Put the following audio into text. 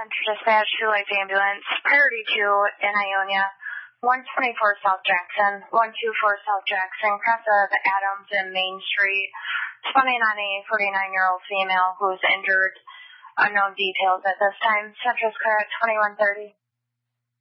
Central Dispatch, True Life Ambulance, Priority 2 in Ionia, 124 South Jackson, 124 South Jackson, cross of Adams and Main Street, spawning on a 49-year-old female who's injured. Unknown details at this time. Central's clear at 2130.